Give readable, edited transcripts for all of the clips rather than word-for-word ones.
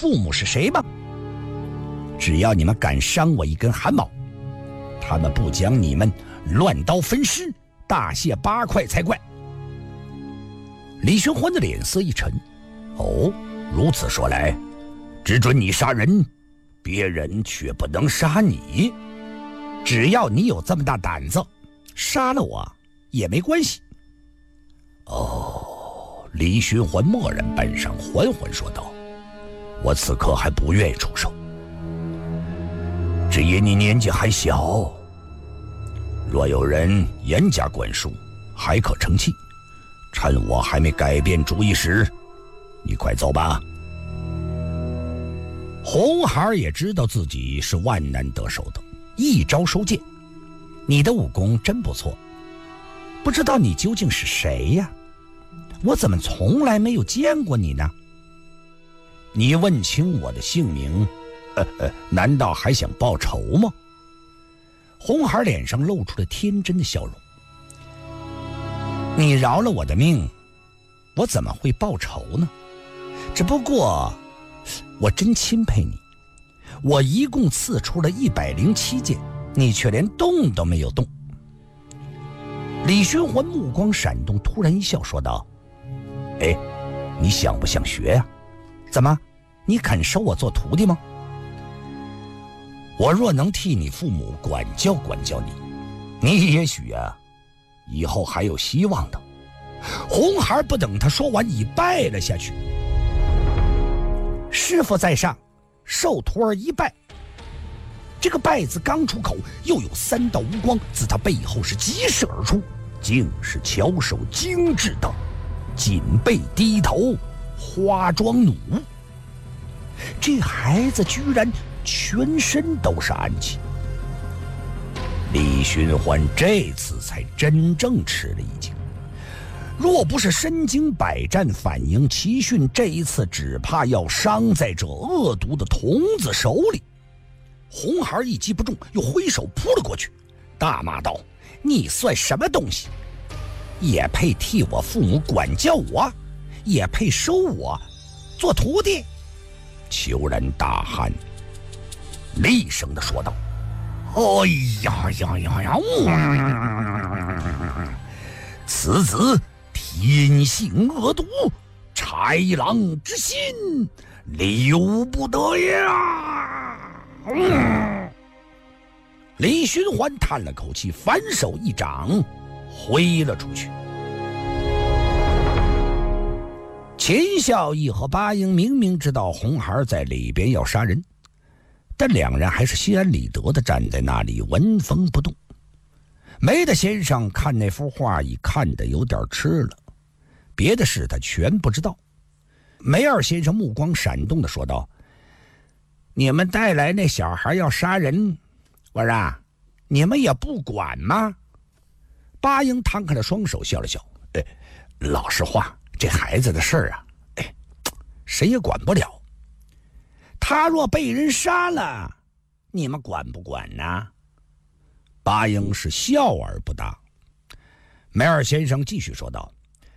父母是谁吗？只要你们敢伤我一根汗毛，他们不将你们乱刀分尸，大卸8块才怪。李寻欢的脸色一沉，哦，如此说来，只准你杀人，别人却不能杀你。只要你有这么大胆子，杀了我也没关系。哦，李寻欢默然半晌，缓缓说道：我此刻还不愿意出手，只因你年纪还小，若有人严加管束，还可成器。趁我还没改变主意时，你快走吧。红孩也知道自己是万难得手的，一招收剑。你的武功真不错，不知道你究竟是谁呀？我怎么从来没有见过你呢？你问清我的姓名，难道还想报仇吗？红孩脸上露出了天真的笑容。你饶了我的命，我怎么会报仇呢？只不过我真钦佩你，我一共刺出了107剑，你却连动都没有动。李寻欢目光闪动，突然一笑说道：哎，你想不想学呀？怎么，你肯收我做徒弟吗？我若能替你父母管教管教你，你也许以后还有希望的。红孩不等他说完，已拜了下去。师父在上，受徒儿一拜。这个拜字刚出口，又有3道乌光自他背后是急射而出，竟是巧手精致的锦背低头花妆弩。这孩子居然全身都是暗器。李寻欢这次才真正吃了一惊，若不是身经百战，反应奇迅，这一次只怕要伤在这恶毒的童子手里。红孩一击不中，又挥手扑了过去，大骂道：你算什么东西？也配替我父母管教我？也配收我做徒弟？虬然大汗，厉声地说道：哎呀呀呀呀！此子天性恶毒，豺狼之心，留不得呀！李寻欢叹了口气，反手一掌挥了出去。秦孝义和八英明明知道红孩在里边要杀人，但两人还是心安理得地站在那里纹风不动。梅的先生看那幅画已看得有点吃了，别的事他全不知道。梅二先生目光闪动地说道：你们带来那小孩要杀人，我说你们也不管吗？八英摊开了双手笑了笑：老实话，这孩子的事儿谁也管不了。他若被人杀了，你们管不管呢？八英是笑而不答。梅尔先生继续说道：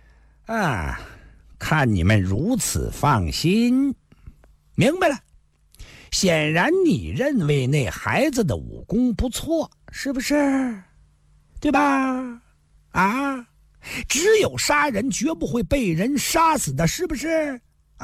看你们如此放心，明白了。显然你认为那孩子的武功不错，是不是？对吧？只有杀人绝不会被人杀死的，是不是？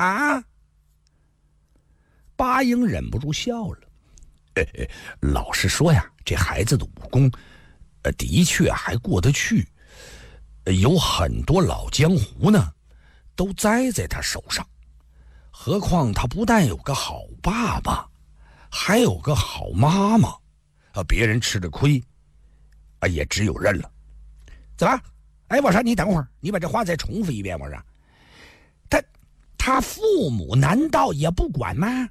八英忍不住笑了。老实说呀，这孩子的武功的确还过得去，有很多老江湖呢都栽在他手上，何况他不但有个好爸爸，还有个好妈妈，别人吃的亏也只有认了。怎么？我说你等会儿，你把这话再重复一遍。我说他父母难道也不管吗？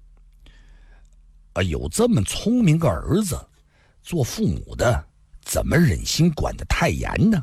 有这么聪明个儿子，做父母的怎么忍心管得太严呢？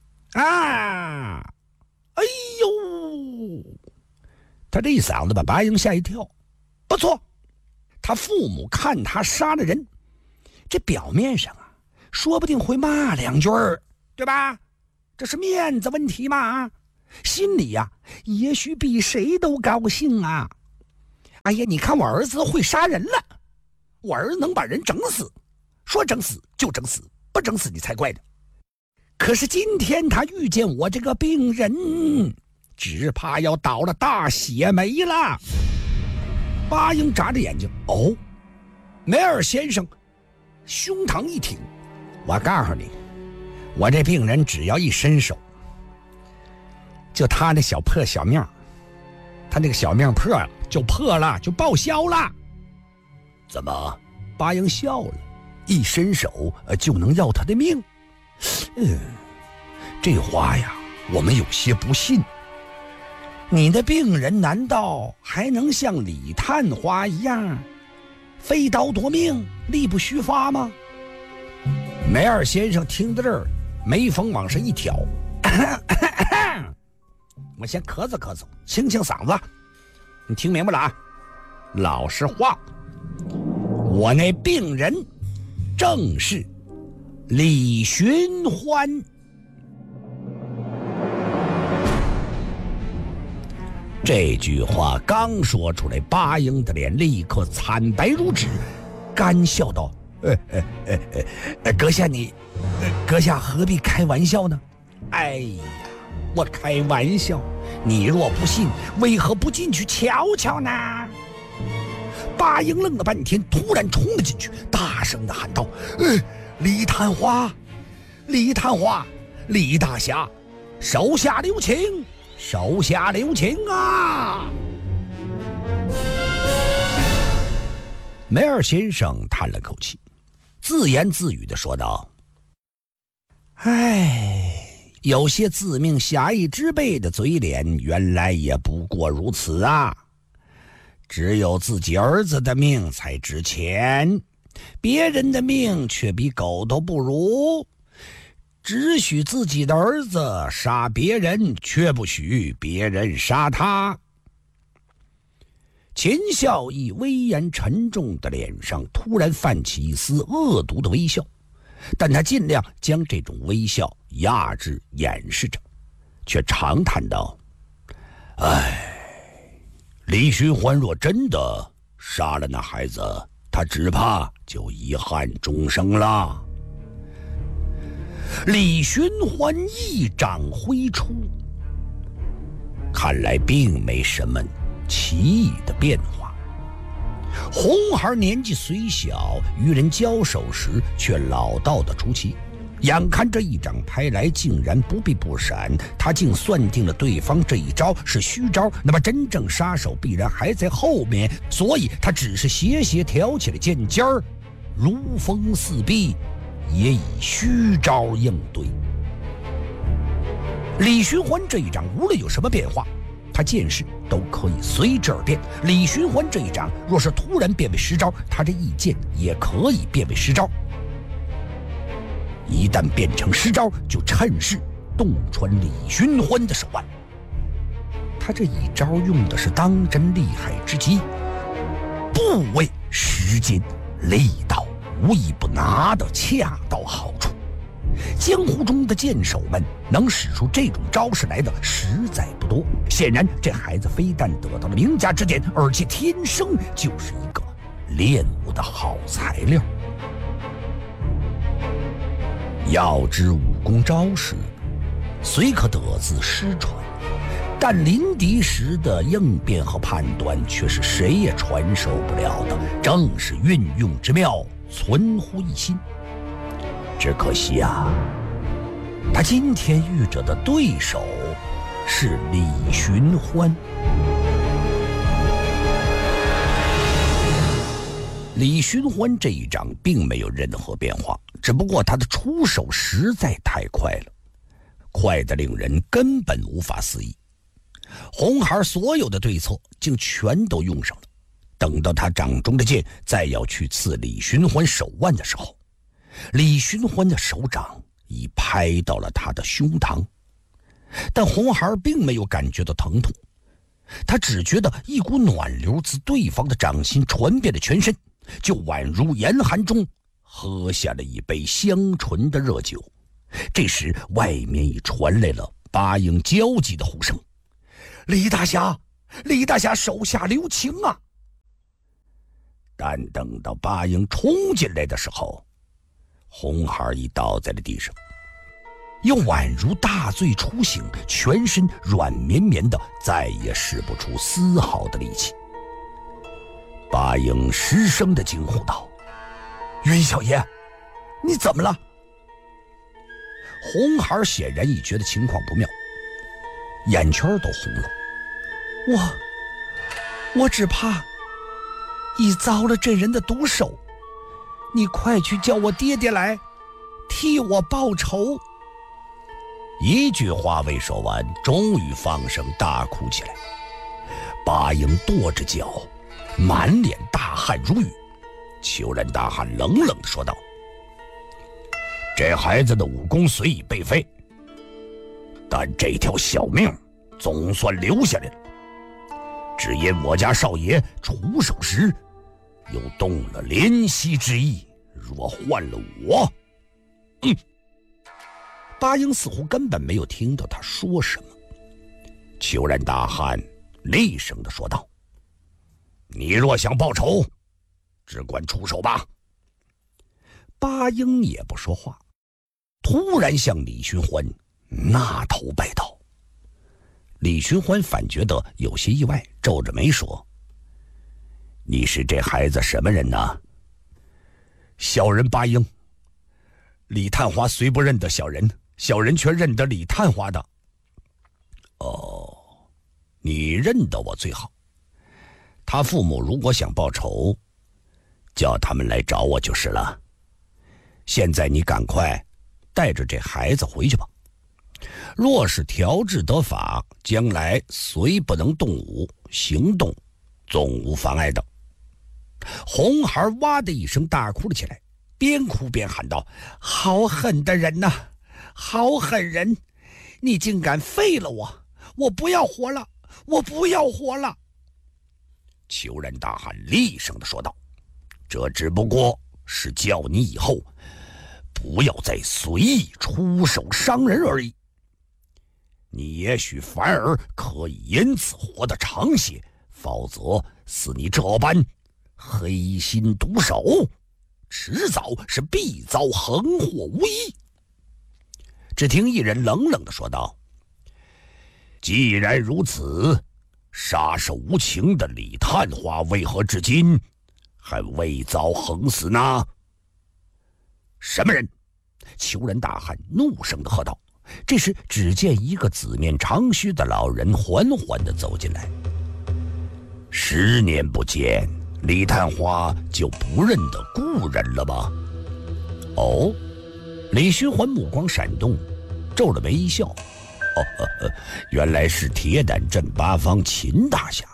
他这一嗓子把八英吓一跳。不错，他父母看他杀了人，这表面上说不定会骂两句儿，对吧？这是面子问题嘛。心里也许比谁都高兴。 哎呀，你看我儿子会杀人了，我儿子能把人整死，说整死就整死，不整死你才怪呢。可是今天他遇见我这个病人，只怕要倒了大血霉了。巴英眨着眼睛，哦，梅尔先生胸膛一挺，我告诉你，我这病人只要一伸手，就他那小破小命，他那个小命破了就破了，就报销了。怎么？巴英笑了，一伸手就能要他的命？这话呀，我们有些不信。你的病人难道还能像李探花一样飞刀夺命，力不虚发吗？梅尔先生听到这儿，眉峰往上一挑，我先咳嗽咳嗽，清清嗓子。你听明白了啊？老实话，我那病人正是李寻欢。这句话刚说出来，巴英的脸立刻惨白如纸，干笑道：“阁下阁下何必开玩笑呢？哎呀，我开玩笑，你若不信，为何不进去瞧瞧呢？”巴英愣了半天，突然冲了进去，大声地喊道：“李探花，李探花，李大侠，手下留情！手下留情啊！”梅尔先生叹了口气，自言自语地说道：“有些自命侠义之辈的嘴脸，原来也不过如此啊！只有自己儿子的命才值钱，别人的命却比狗都不如。只许自己的儿子杀别人，却不许别人杀他。”秦孝义威严沉重的脸上突然泛起一丝恶毒的微笑，但他尽量将这种微笑压制掩饰着，却长叹道：“李寻欢若真的杀了那孩子，他只怕就遗憾终生了。”李寻欢一掌挥出，看来并没什么奇异的变化。红孩年纪虽小，与人交手时却老道的出奇，眼看这一掌拍来，竟然不避不闪，他竟算定了对方这一招是虚招，那么真正杀手必然还在后面，所以他只是斜斜挑起了剑尖儿，如风似壁，也以虚招应对。李寻欢这一掌无论有什么变化，他剑势都可以随之而变。李寻欢这一掌若是突然变为实招，他这一剑也可以变为实招。一旦变成实招，就趁势洞穿李寻欢的手腕。他这一招用的是当真厉害之极，部位、时间、力道无一不拿得恰到好处。江湖中的剑手们能使出这种招式来的实在不多，显然这孩子非但得到了名家之点，而且天生就是一个练武的好材料。要知武功招式，虽可得自师传，但临敌时的应变和判断却是谁也传授不了的，正是运用之妙，存乎一心。只可惜啊，他今天遇着的对手是李寻欢。李寻欢这一掌并没有任何变化，只不过他的出手实在太快了，快得令人根本无法思议。红孩所有的对策竟全都用上了，等到他掌中的剑再要去刺李寻欢手腕的时候，李寻欢的手掌已拍到了他的胸膛，但红孩并没有感觉到疼痛，他只觉得一股暖流自对方的掌心传遍了全身，就宛如严寒中喝下了一杯香醇的热酒。这时外面已传来了八英焦急的呼声：“李大侠，李大侠，手下留情啊！ 但等到八英冲进来的时候，红孩已倒在了地上，又宛如大醉初醒，全身软绵绵的，再也使不出丝毫的力气。八英失声的惊呼道：“云小爷，你怎么了？”红孩显然已觉得情况不妙，眼圈都红了。我只怕已遭了这人的毒手，你快去叫我爹爹来替我报仇。一句话未说完，终于放声大哭起来。八英跺着脚，满脸大汗如雨。裘然大汉冷冷地说道：“这孩子的武功虽已被废，但这条小命总算留下来了。只因我家少爷出手时又动了怜惜之意，若换了我……”八英似乎根本没有听到他说什么。裘然大汉厉声地说道：“你若想报仇，只管出手吧。”八英也不说话，突然向李寻欢纳头拜道。李寻欢反觉得有些意外，皱着眉说：“你是这孩子什么人呢？”“小人八英。李探花虽不认得小人，小人却认得李探花的。”“哦，你认得我最好。他父母如果想报仇，叫他们来找我就是了。现在你赶快带着这孩子回去吧。若是调治得法，将来虽不能动武，行动总无妨碍的。”红孩哇的一声大哭了起来，边哭边喊道：“好狠的人呐，好狠人！你竟敢废了我！我不要活了，我不要活了！”裘然大汉厉声地说道：“这只不过是叫你以后不要再随意出手伤人而已。你也许反而可以因此活得长些，否则似你这般黑心毒手，迟早是必遭横祸无疑。”只听一人冷冷地说道：“既然如此，杀手无情的李探花为何至今还未遭横死呢？”“什么人？”裘然大汉怒声地喝道。这时只见一个紫面长须的老人缓缓地走进来。“10年不见，李探花就不认得故人了吗？”“哦。”李寻欢目光闪动，皱了眉一笑：“原来是铁胆镇八方秦大侠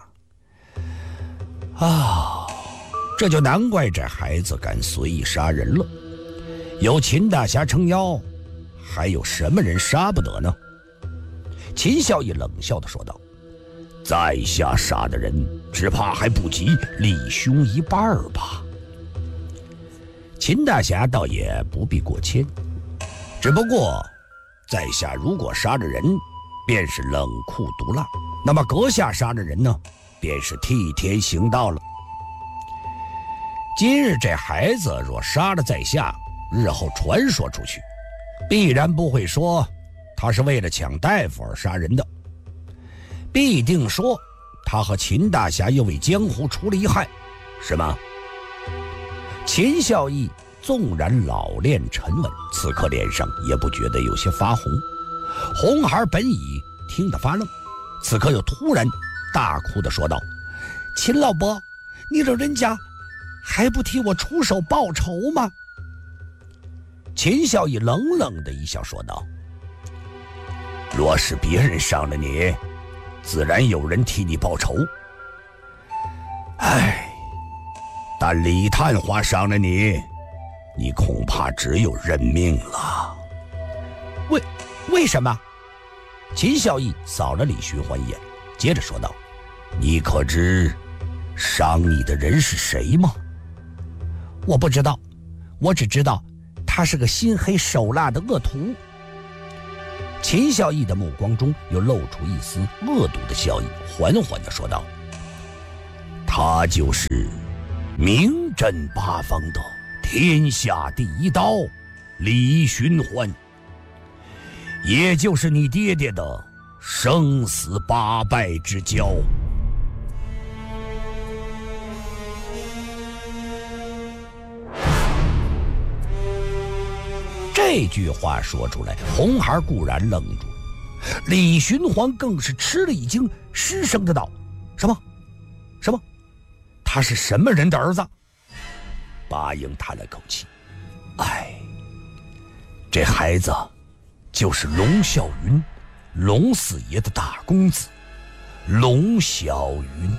啊！这就难怪这孩子敢随意杀人了。有秦大侠撑腰，还有什么人杀不得呢？”秦孝义冷笑地说道：“在下杀的人，只怕还不及李兄一半吧。”秦大侠倒也不必过谦，只不过在下如果杀了人，便是冷酷毒辣；那么阁下杀了人呢，便是替天行道了。今日这孩子若杀了在下，日后传说出去，必然不会说他是为了抢大夫而杀人的，必定说他和秦大侠又为江湖出了一害，是吗？”秦孝义纵然老练沉稳，此刻脸上也不觉得有些发红。红孩本已听得发愣，此刻又突然大哭地说道：“秦老伯，你老人家还不替我出手报仇吗？”秦孝义冷冷的一笑说道：“若是别人伤了你，自然有人替你报仇。但李探花伤了你，你恐怕只有认命了。”“为什么？”秦孝义扫了李寻欢一眼，接着说道：“你可知伤你的人是谁吗？”“我不知道，我只知道他是个心黑手辣的恶徒。”秦孝义的目光中又露出一丝恶毒的笑意，缓缓地说道：“他就是名震八方的天下第一刀李寻欢，也就是你爹爹的生死八拜之交。这句话说出来，红孩固然愣住了，李寻欢更是吃了一惊，失声的道：“什么？他是什么人的儿子？”八英叹了口气：“这孩子就是龙啸云，龙四爷的大公子龙啸云。”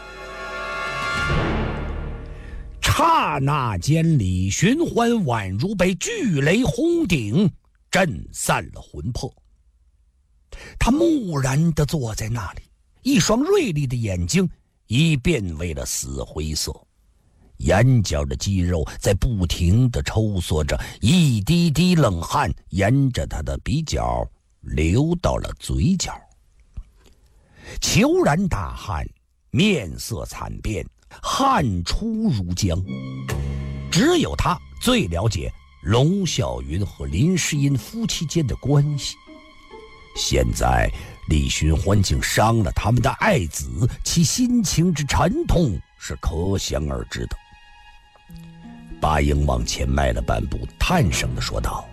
刹那间，李寻欢宛如被巨雷轰顶，震散了魂魄。他木然地坐在那里，一双锐利的眼睛已变为了死灰色，眼角的肌肉在不停地抽缩着，一滴滴冷汗沿着他的鼻角流到了嘴角。虬然大汗，面色惨变，汗出如浆。只有他最了解龙啸云和林诗音夫妻间的关系。现在李寻欢竟伤了他们的爱子，其心情之沉痛是可想而知的。八英往前迈了半步，叹声地说道：“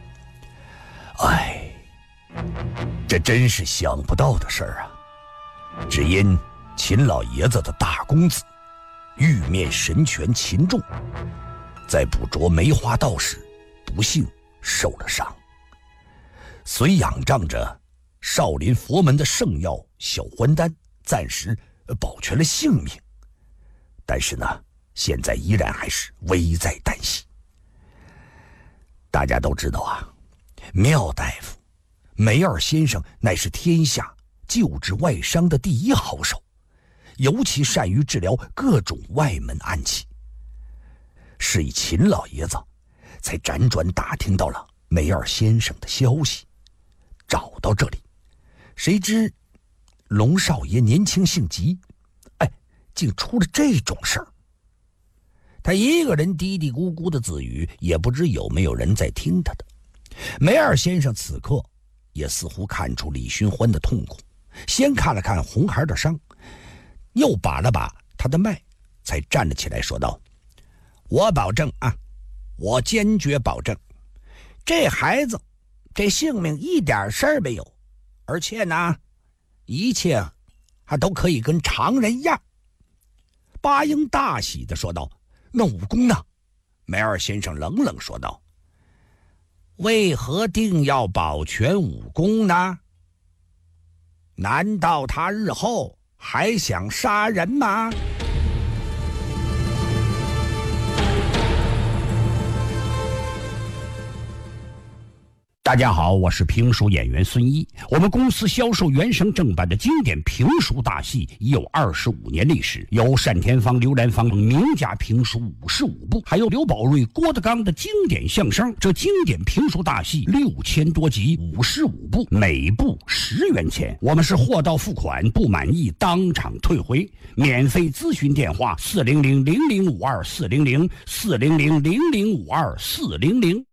这真是想不到的事儿啊！只因秦老爷子的大公子玉面神拳秦仲，在捕捉梅花道时不幸受了伤，虽仰仗着少林佛门的圣药小还丹，暂时保全了性命，但是呢，现在依然还是危在旦夕。大家都知道啊，妙大夫梅二先生乃是天下救治外伤的第一好手，尤其善于治疗各种外门暗器。是以秦老爷子才辗转打听到了梅二先生的消息，找到这里。谁知龙少爷年轻性急，竟出了这种事儿。他一个人嘀嘀咕咕的自语，也不知有没有人在听他的。梅二先生此刻也似乎看出李寻欢的痛苦，先看了看红孩的伤，又把了把他的脉，才站了起来说道：“我保证啊，我坚决保证，这孩子这性命一点事儿没有，而且呢，一切还都可以跟常人一样。”八英大喜地说道：“那武功呢？”梅二先生冷冷说道：“为何定要保全武功呢？难道他日后还想杀人吗？”大家好，我是评书演员孙一。我们公司销售原声正版的经典评书大戏已有25年历史，有单田芳、刘兰芳名家评书55部，还有刘宝瑞、郭德纲的经典相声。这经典评书大戏6000多集，55部，每部10元钱。我们是货到付款，不满意当场退回。免费咨询电话：400-0052-400，400-0052-400。